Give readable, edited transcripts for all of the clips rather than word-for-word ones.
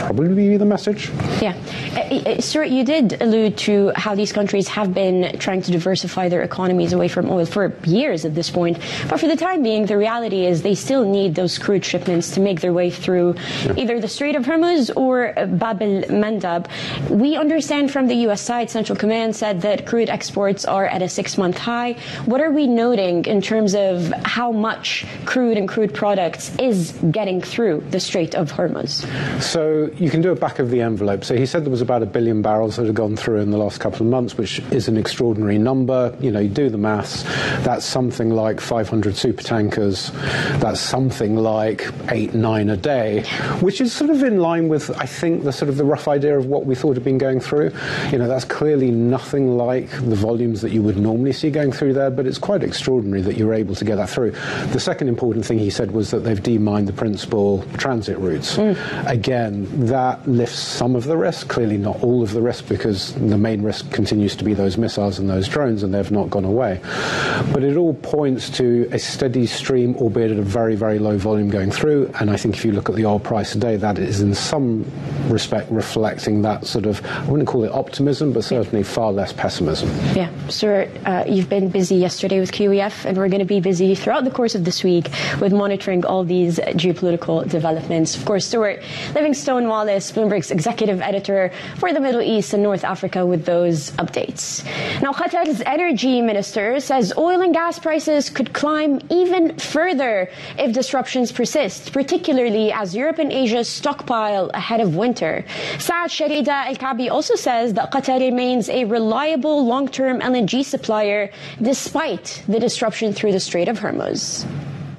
probably be the message. Yeah. Stuart, you did allude to how these countries have been trying to diversify their economies away from oil for years at this point. But for the time being, the reality is they still need those crude shipments to make their way through either the Strait of Hormuz or Bab el-Mandab. We understand from the U.S. side, Central Command said that crude exports are at a 6-month high. What are we noting in terms of how much crude and crude products is getting through the Strait of Hormuz? So you can do a back of the envelope. So he said there was about 1 billion barrels that have gone through in the last couple of months, which is an extraordinary number. You know, you do the maths, that's something like 500 super tankers. That's something like 8, 9 a day, which is sort of in line with, I think, the sort of the rough idea of what we thought had been going through. You know, that's clearly nothing like the volumes that you would normally see going through there, but it's quite extraordinary that you're able to get that through. The second important thing he said was that they've demined the principal transit routes. Again, that lifts some of the risk, clearly not all of the risk, because the main risk continues to be those missiles and those drones, and they've not gone away. But it all points to a steady stream, albeit at a very, very low volume going through, and I think if you look at the oil price today, that is in some respect reflecting that sort of, I wouldn't call it optimism, but certainly far less pessimism. Yeah, Stuart, you've been busy yesterday with QEF, and we're going to be busy throughout the course of this week with monitoring all these geopolitical developments. Of course, Stuart Livingstone Wallace, Bloomberg's executive editor for the Middle East and North Africa, with those updates. Now, Qatar's energy minister says oil and gas prices could climb even further if disruptions persist, particularly as Europe and Asia stockpile ahead of winter. Saad Sharida Al-Kaabi also says that Qatar remains a reliable long-term LNG supplier despite the disruption through the Strait of Hormuz.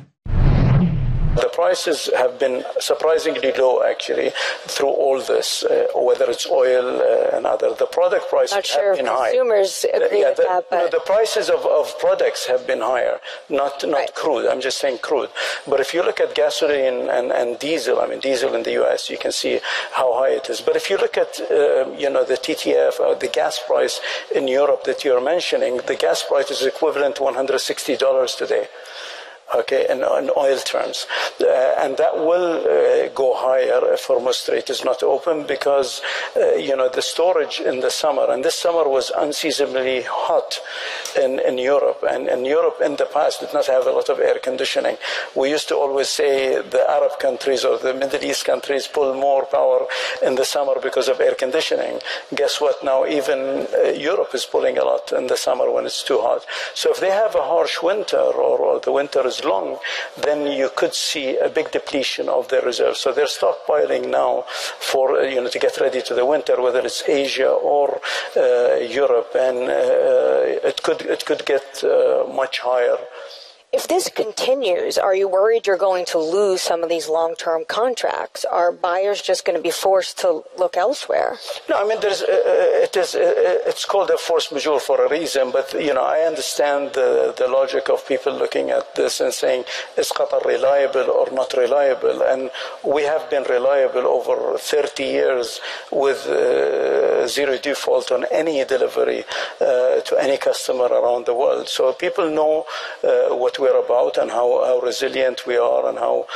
The prices have been surprisingly low, actually, through all this, whether it's oil and other. The product prices have been high. Consumers agree with that, but the prices of products have been higher, not crude. I'm just saying crude. But if you look at gasoline and diesel, I mean, diesel in the U.S., you can see how high it is. But if you look at, the TTF, the gas price in Europe that you're mentioning, the gas price is equivalent to $160 today. Okay, in oil terms. And that will go higher if Hormuz Strait is not open because, the storage in the summer, and this summer was unseasonably hot in Europe. And Europe in the past did not have a lot of air conditioning. We used to always say the Arab countries or the Middle East countries pull more power in the summer because of air conditioning. Guess what? Now even Europe is pulling a lot in the summer when it's too hot. So if they have a harsh winter or the winter is long, then you could see a big depletion of their reserves. So they're stockpiling now for, to get ready to the winter, whether it's Asia or Europe, and it could get much higher. If this continues, are you worried you're going to lose some of these long-term contracts? Are buyers just going to be forced to look elsewhere? No, I mean, it's called a force majeure for a reason, but, I understand the logic of people looking at this and saying, is Qatar reliable or not reliable? And we have been reliable over 30 years with zero default on any delivery to any customer around the world. So people know what we're about and how resilient we are and how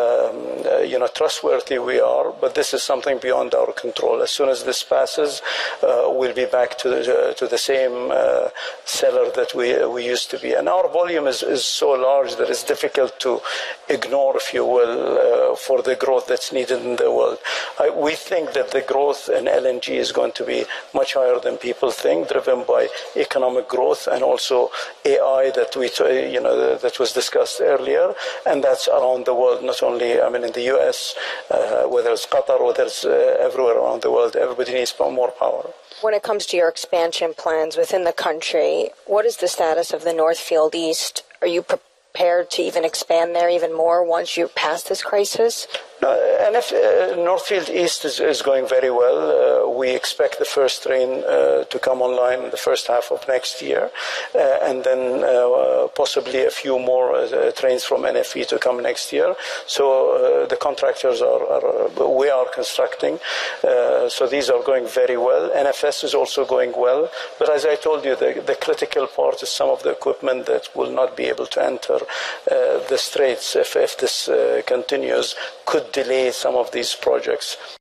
trustworthy we are, but this is something beyond our control. As soon as this passes, we'll be back to the same seller that we used to be. And our volume is so large that it's difficult to ignore, if you will, for the growth that's needed in the world. We think that the growth in LNG is going to be much higher than people think, driven by economic growth and also AI that that was discussed earlier, and that's around the world, not only, in the US, whether it's Qatar, whether it's everywhere around the world. Everybody needs more power. When it comes to your expansion plans within the country, what is the status of the North Field East? Are you prepared to even expand there even more once you pass this crisis? And if Northfield East is going very well, we expect the first train to come online in the first half of next year, and then possibly a few more trains from NFE to come next year. So the contractors we are constructing, so these are going very well. NFS is also going well, but as I told you, the critical part is some of the equipment that will not be able to enter the straits if this continues, could delay some of these projects.